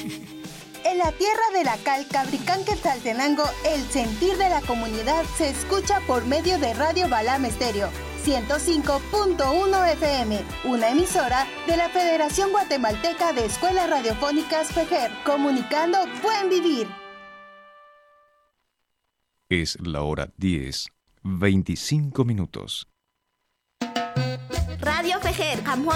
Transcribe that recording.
En la tierra de la cal, Cabricán, Quetzaltenango, el sentir de la comunidad se escucha por medio de Radio Balam Estéreo 105.1 FM, una emisora de la Federación Guatemalteca de Escuelas Radiofónicas FEGER, comunicando buen vivir. Es la hora 10:25. Radio FEGER,